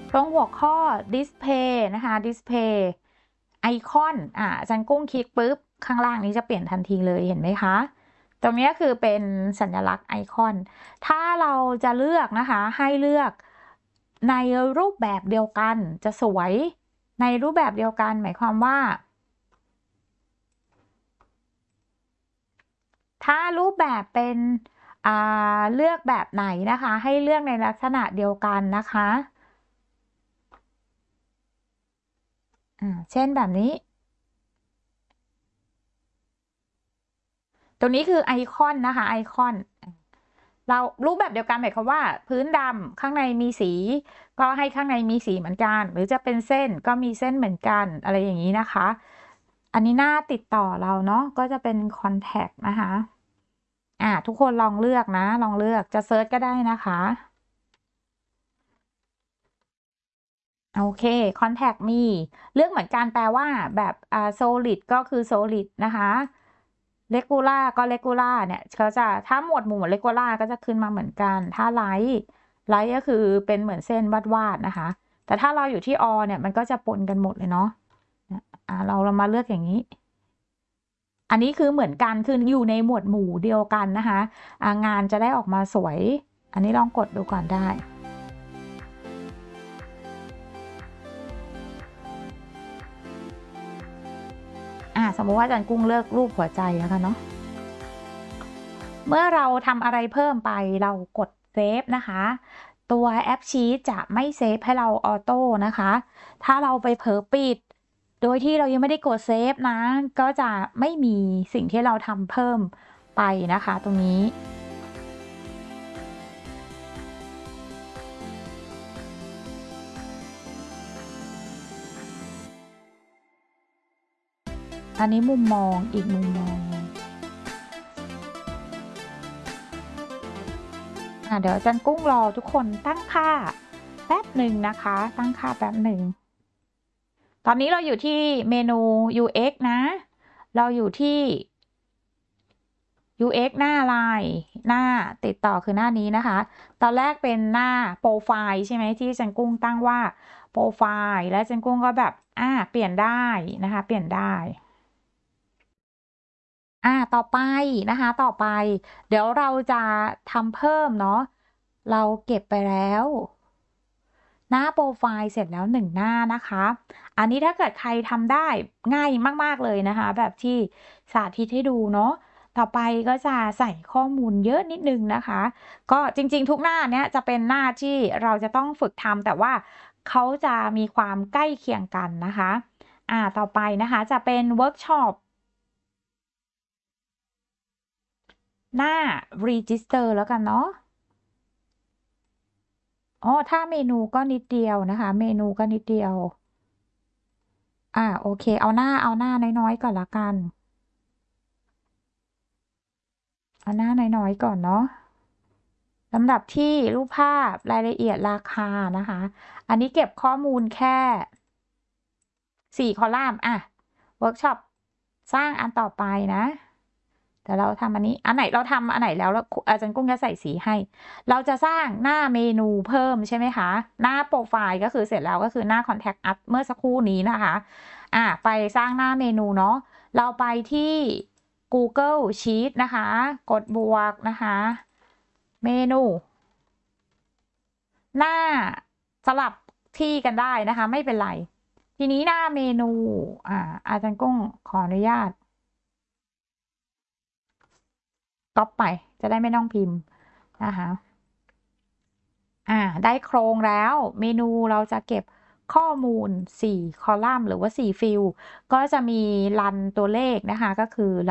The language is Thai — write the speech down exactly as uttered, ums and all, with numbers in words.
ตรงหัวข้อ display นะคะ display ไอคอนอ่าอาจารย์กุ้งคลิกปุ๊บข้างล่างนี้จะเปลี่ยนทันทีเลยเห็นไหมคะตรงนี้คือเป็นสัญลักษณ์ไอคอนถ้าเราจะเลือกนะคะให้เลือกในรูปแบบเดียวกันจะสวยในรูปแบบเดียวกันหมายความว่าถ้ารูปแบบเป็นอ่าเลือกแบบไหนนะคะให้เลือกในลักษณะเดียวกันนะคะอ่าเช่นแบบนี้ตรงนี้คือไอคอนนะคะไอคอนเรารูปแบบเดียวกันหมายความว่าพื้นดำข้างในมีสีก็ให้ข้างในมีสีเหมือนกันหรือจะเป็นเส้นก็มีเส้นเหมือนกันอะไรอย่างนี้นะคะอันนี้หน้าติดต่อเราเนาะก็จะเป็น contact นะคะอ่าทุกคนลองเลือกนะลองเลือกจะเซิร์ชก็ได้นะคะโอเค contact มีเลือกเหมือนกันแปลว่าแบบอ่า solid ก็คือ solid นะคะ regular ก็ regular เนี่ยเขาจะถ้าหมวดหมู่ regular ก็จะขึ้นมาเหมือนกันถ้า light light ก็คือเป็นเหมือนเส้นวาดๆนะคะแต่ถ้าเราอยู่ที่ all เนี่ยมันก็จะปนกันหมดเลยเนาะอ่าเราเรามาเลือกอย่างนี้ อันนี้คือเหมือนกันคืออยู่ในหมวดหมู่เดียวกันนะคะอ่างานจะได้ออกมาสวย อันนี้ลองกดดูก่อนได้อ่าสมมติว่าอาจารย์กุ้งเลือกรูปหัวใจแล้วกันเนาะเมื่อเราทำอะไรเพิ่มไปเรากดเซฟนะคะตัวแอปชีทจะไม่เซฟให้เราออโต้นะคะถ้าเราไปเผลอปิดโดยที่เรายังไม่ได้กดเซฟนะก็จะไม่มีสิ่งที่เราทำเพิ่มไปนะคะตรงนี้อันนี้มุมมองอีกมุมมองอ่ะเดี๋ยวอาจารย์กุ้งรอทุกคนตั้งค่าแป๊บหนึ่งนะคะตั้งค่าแป๊บหนึ่งตอนนี้เราอยู่ที่เมนู ยู เอ็กซ์ นะเราอยู่ที่ ยู เอ็กซ์ หน้าไลน์หน้าติดต่อคือหน้านี้นะคะตอนแรกเป็นหน้าโปรไฟล์ใช่ไหมที่จันกุ้งตั้งว่าโปรไฟล์แล้วจันกุ้งก็แบบอ่าเปลี่ยนได้นะคะเปลี่ยนได้อ่าต่อไปนะคะต่อไปเดี๋ยวเราจะทำเพิ่มเนาะเราเก็บไปแล้วหน้าโปรไฟล์เสร็จแล้วหนึ่งหน้านะคะอันนี้ถ้าเกิดใครทำได้ง่ายมากๆเลยนะคะแบบที่สาธิตให้ดูเนาะต่อไปก็จะใส่ข้อมูลเยอะนิดนึงนะคะก็จริงๆทุกหน้าเนี้ยจะเป็นหน้าที่เราจะต้องฝึกทำแต่ว่าเขาจะมีความใกล้เคียงกันนะคะอ่าต่อไปนะคะจะเป็นเวิร์กช็อปหน้า register แล้วกันเนาะอ๋อถ้าเมนูก็นิดเดียวนะคะเมนูก็นิดเดียวอ่าโอเคเอาหน้าเอาหน้าน้อยๆก่อนละกันเอาหน้าน้อยๆก่อนเนาะลำดับที่รูปภาพรายละเอียดราคานะคะอันนี้เก็บข้อมูลแค่สี่คอลัมน์อ่ะเวิร์กช็อปสร้างอันต่อไปนะแต่เราทำอันนี้อันไหนเราทำอันไหนแล้วแล้วอาจารย์กุ้งจะใส่สีให้เราจะสร้างหน้าเมนูเพิ่มใช่ไหมคะหน้าโปรไฟล์ก็คือเสร็จแล้วก็คือหน้า contact us เมื่อสักครู่นี้นะคะอ่ะไปสร้างหน้าเมนูเนาะเราไปที่ Google Sheet นะคะกดบวกนะคะเมนูหน้าสลับที่กันได้นะคะไม่เป็นไรทีนี้หน้าเมนูอ่าอาจารย์กุ้งขออนุญาตก๊อปไปจะได้ไม่ต้องพิมพ์นะคะอ่าได้โครงแล้วเมนูเราจะเก็บข้อมูลสี่คอลัมน์หรือว่าสี่ฟิลด์ก็จะมีรันตัวเลขนะคะก็คือ